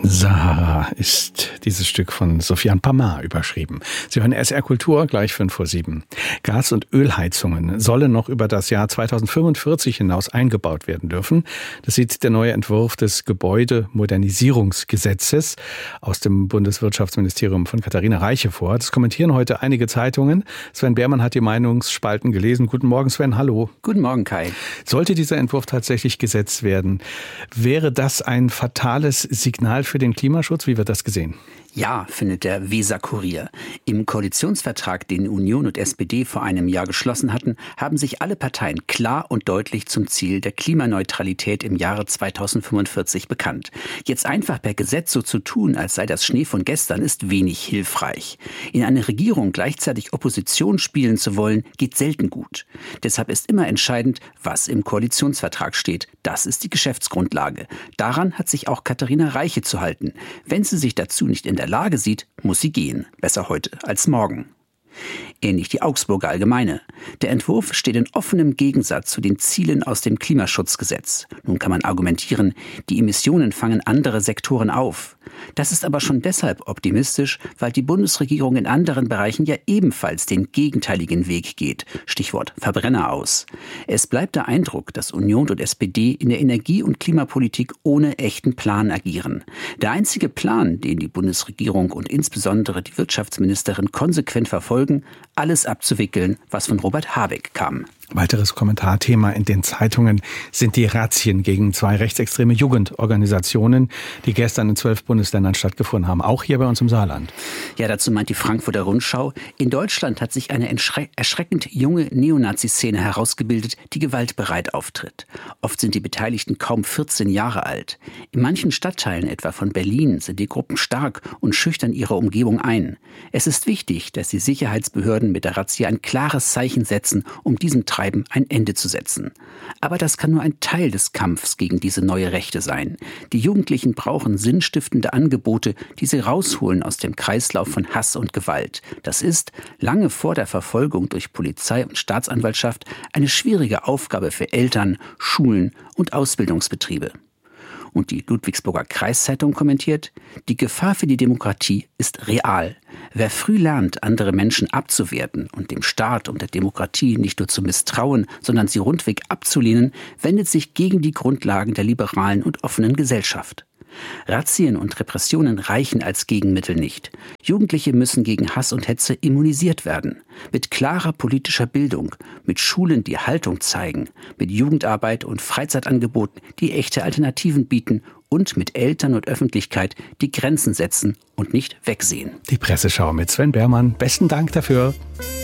Sahara ist dieses Stück von Sofiane Pamar überschrieben. Sie hören SR Kultur, gleich 6:55. Gas- und Ölheizungen sollen noch über das Jahr 2045 hinaus eingebaut werden dürfen. Das sieht der neue Entwurf des Gebäudemodernisierungsgesetzes aus dem Bundeswirtschaftsministerium von Katharina Reiche vor. Das kommentieren heute einige Zeitungen. Sven Beermann hat die Meinungsspalten gelesen. Guten Morgen, Sven. Hallo. Guten Morgen, Kai. Sollte dieser Entwurf tatsächlich gesetzt werden, wäre das ein fatales Signal für den Klimaschutz? Wie wird das gesehen? Ja, findet der Weser-Kurier. Im Koalitionsvertrag, den Union und SPD vor einem Jahr geschlossen hatten, haben sich alle Parteien klar und deutlich zum Ziel der Klimaneutralität im Jahre 2045 bekannt. Jetzt einfach per Gesetz so zu tun, als sei das Schnee von gestern, ist wenig hilfreich. In einer Regierung gleichzeitig Opposition spielen zu wollen, geht selten gut. Deshalb ist immer entscheidend, was im Koalitionsvertrag steht. Das ist die Geschäftsgrundlage. Daran hat sich auch Katharina Reiche zu halten. Wenn sie sich dazu nicht in der Lage sieht, muss sie gehen. Besser heute als morgen. Ähnlich die Augsburger Allgemeine. Der Entwurf steht in offenem Gegensatz zu den Zielen aus dem Klimaschutzgesetz. Nun kann man argumentieren, die Emissionen fangen andere Sektoren auf. Das ist aber schon deshalb optimistisch, weil die Bundesregierung in anderen Bereichen ja ebenfalls den gegenteiligen Weg geht. Stichwort Verbrenner aus. Es bleibt der Eindruck, dass Union und SPD in der Energie- und Klimapolitik ohne echten Plan agieren. Der einzige Plan, den die Bundesregierung und insbesondere die Wirtschaftsministerin konsequent verfolgen, alles abzuwickeln, was von Robert Habeck kam. Weiteres Kommentarthema in den Zeitungen sind die Razzien gegen 2 rechtsextreme Jugendorganisationen, die gestern in 12 Bundesländern stattgefunden haben, auch hier bei uns im Saarland. Ja, dazu meint die Frankfurter Rundschau, in Deutschland hat sich eine erschreckend junge Neonazi-Szene herausgebildet, die gewaltbereit auftritt. Oft sind die Beteiligten kaum 14 Jahre alt. In manchen Stadtteilen, etwa von Berlin, sind die Gruppen stark und schüchtern ihre Umgebung ein. Es ist wichtig, dass die Sicherheitsbehörden mit der Razzia ein klares Zeichen setzen, um diesem Treiben ein Ende zu setzen. Aber das kann nur ein Teil des Kampfs gegen diese neue Rechte sein. Die Jugendlichen brauchen sinnstiftende Angebote, die sie rausholen aus dem Kreislauf von Hass und Gewalt. Das ist, lange vor der Verfolgung durch Polizei und Staatsanwaltschaft, eine schwierige Aufgabe für Eltern, Schulen und Ausbildungsbetriebe. Und die Ludwigsburger Kreiszeitung kommentiert, die Gefahr für die Demokratie ist real. Wer früh lernt, andere Menschen abzuwerten und dem Staat und der Demokratie nicht nur zu misstrauen, sondern sie rundweg abzulehnen, wendet sich gegen die Grundlagen der liberalen und offenen Gesellschaft. Razzien und Repressionen reichen als Gegenmittel nicht. Jugendliche müssen gegen Hass und Hetze immunisiert werden. Mit klarer politischer Bildung, mit Schulen, die Haltung zeigen, mit Jugendarbeit und Freizeitangeboten, die echte Alternativen bieten und mit Eltern und Öffentlichkeit, die Grenzen setzen und nicht wegsehen. Die Presseschau mit Sven Beermann. Besten Dank dafür.